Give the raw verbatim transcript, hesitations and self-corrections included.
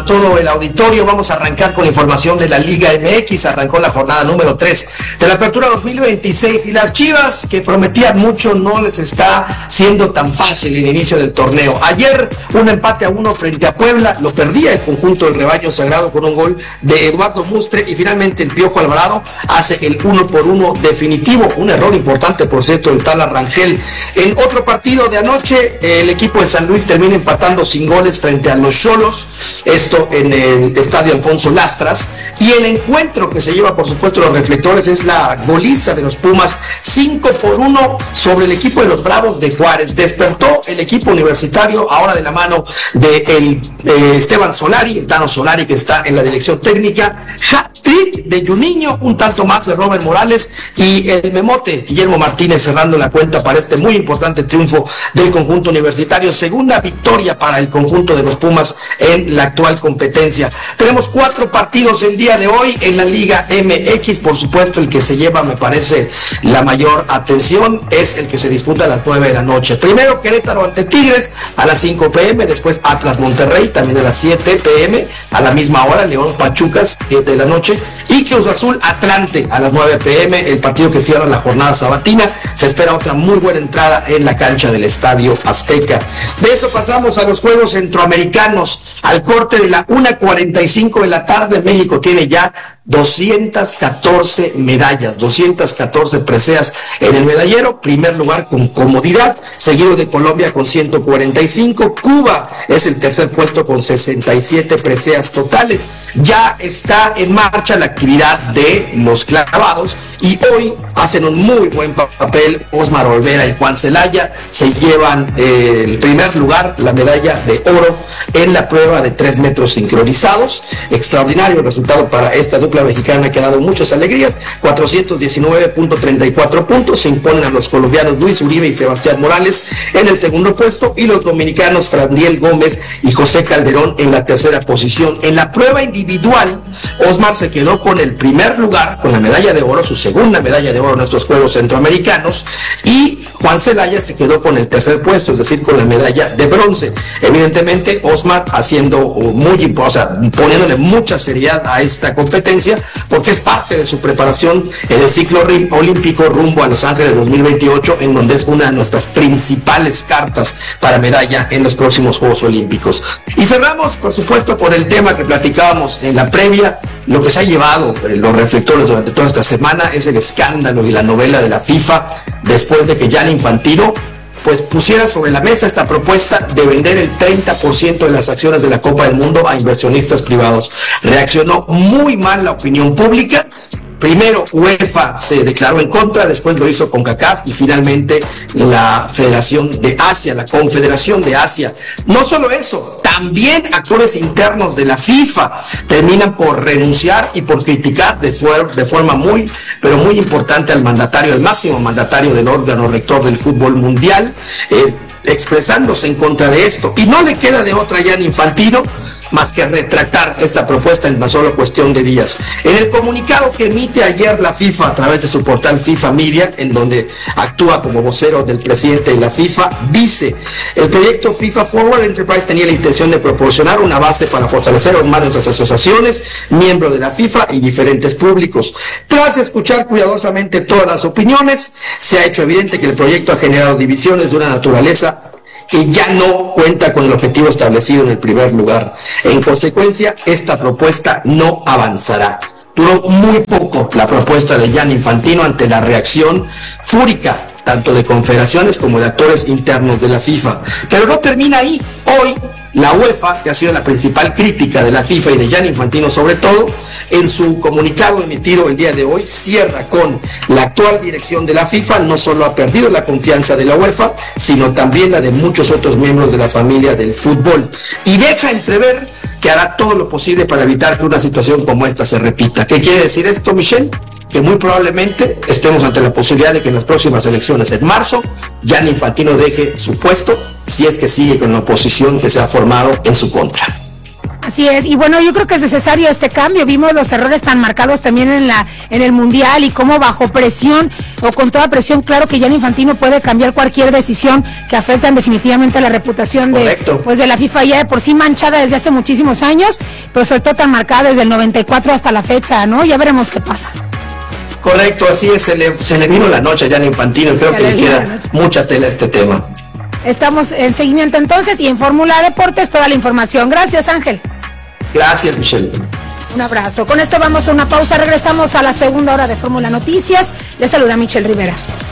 todo el auditorio. Vamos a arrancar con información de la Liga M X. Arrancó la jornada número tres de la Apertura dos mil veintiséis y las Chivas, que prometían mucho, no les está siendo tan fácil el inicio del torneo. Ayer un empate a uno frente a Puebla, lo perdía el conjunto del Rebaño Sagrado con un gol de Eduardo Mustre, y finalmente el Piojo Alvarado hace el uno por uno definitivo, un error importante por cierto del tal Arrangel. En otro partido de anoche, el equipo de San Luis termina empatando sin goles frente a los Xolos, esto en el estadio Alfonso Lastras, y el encuentro que se lleva por supuesto los reflectores es la goliza de los Pumas, cinco por uno sobre el equipo de los Bravos de Juárez. Despertó el equipo universitario, ahora de la mano de el, eh, Esteban Solari, el Tano Solari, que está en la dirección técnica. Hat-trick de Juninho, un tanto más de Robert Morales, y el memote Guillermo Martínez cerrando la cuenta para este muy importante triunfo del conjunto universitario. Segunda victoria para el conjunto de los Pumas en la actual competencia. Tenemos cuatro partidos el día de hoy en la Liga M X. Por supuesto, el que se lleva, me parece, la mayor atención es el que se disputa a las nueve de la noche. Primero Querétaro ante Tigres a las cinco pe eme, después Atlas Monterrey también a las siete pe eme, a la misma hora León Pachucas siete de la noche, y Cruz Azul Atlante a las nueve pe eme, el partido que cierra la jornada sabatina. Se espera otra muy buena entrada en la cancha del Estadio Azteca. De eso pasamos a los Juegos Centroamericanos. Al corte de la una cuarenta y cinco de la tarde, México tiene ya doscientas catorce medallas, doscientas catorce preseas en el medallero. Primer lugar con comodidad, seguido de Colombia con ciento cuarenta y cinco. Cuba es el tercer puesto con sesenta y siete preseas totales. Ya está en marcha la actividad de los clavados y hoy hacen un muy buen papel Osmar Olvera y Juan Celaya. Se llevan eh, el primer lugar, la medalla de oro en la prueba de tres metros sincronizados. Extraordinario resultado para esta dupla mexicana que ha dado muchas alegrías. Cuatrocientos diecinueve punto treinta y cuatro puntos. Se imponen a los colombianos Luis Uribe y Sebastián Morales en el segundo puesto, y los dominicanos Frandiel Gómez y José Calderón en la tercera posición. En la prueba individual, Osmar se quedó con el primer lugar, con la medalla de oro, su segunda medalla de oro en estos Juegos Centroamericanos, y Juan Celaya se quedó con el tercer puesto, es decir, con la medalla de bronce. Evidentemente, Osmar haciendo muy, o sea, poniéndole mucha seriedad a esta competencia, porque es parte de su preparación en el ciclo olímpico rumbo a Los Ángeles dos mil veintiocho, en donde es una de nuestras principales cartas para medalla en los próximos Juegos Olímpicos. Y cerramos, por supuesto, por el tema que platicábamos en la previa. Lo que se ha llevado eh, los reflectores durante toda esta semana es el escándalo y la novela de la FIFA, después de que Gianni Infantino pues pusiera sobre la mesa esta propuesta de vender el treinta por ciento de las acciones de la Copa del Mundo a inversionistas privados. Reaccionó muy mal la opinión pública. Primero UEFA se declaró en contra, después lo hizo CONCACAF y finalmente la Federación de Asia, la Confederación de Asia. No solo eso, también actores internos de la FIFA terminan por renunciar y por criticar de, for- de forma muy, pero muy importante al mandatario, el máximo mandatario del órgano rector del fútbol mundial, eh, expresándose en contra de esto. Y no le queda de otra ya en Infantino más que retractar esta propuesta en tan solo cuestión de días. En el comunicado que emite ayer la FIFA a través de su portal FIFA Media, en donde actúa como vocero del presidente de la FIFA, dice: el proyecto FIFA Forward Enterprise tenía la intención de proporcionar una base para fortalecer aún más nuestras asociaciones, miembros de la FIFA y diferentes públicos. Tras escuchar cuidadosamente todas las opiniones, se ha hecho evidente que el proyecto ha generado divisiones de una naturaleza que ya no cuenta con el objetivo establecido en el primer lugar. En consecuencia, esta propuesta no avanzará. Duró muy poco la propuesta de Gianni Infantino ante la reacción fúrica tanto de confederaciones como de actores internos de la FIFA. Pero no termina ahí. Hoy, la UEFA, que ha sido la principal crítica de la FIFA y de Gianni Infantino sobre todo, en su comunicado emitido el día de hoy, cierra con: la actual dirección de la FIFA no solo ha perdido la confianza de la UEFA, sino también la de muchos otros miembros de la familia del fútbol, y deja entrever que hará todo lo posible para evitar que una situación como esta se repita. ¿Qué quiere decir esto, Michelle? Que muy probablemente estemos ante la posibilidad de que en las próximas elecciones en marzo Gianni Infantino deje su puesto, si es que sigue con la oposición que se ha formado en su contra. Así es, y bueno, yo creo que es necesario este cambio. Vimos los errores tan marcados también en la en el Mundial y cómo bajo presión o con toda presión, claro que Gianni Infantino puede cambiar cualquier decisión que afectan definitivamente la reputación de, pues, de la FIFA, ya de por sí manchada desde hace muchísimos años, pero sobre todo tan marcada desde el noventa y cuatro hasta la fecha, ¿no? Ya veremos qué pasa. Correcto, así es, se le, se le vino la noche a Gianni Infantino y creo se que le, le queda mucha tela a este tema. Estamos en seguimiento entonces y en Fórmula Deportes toda la información. Gracias, Ángel. Gracias, Michelle. Un abrazo. Con esto vamos a una pausa. Regresamos a la segunda hora de Fórmula Noticias. Les saluda Michelle Rivera.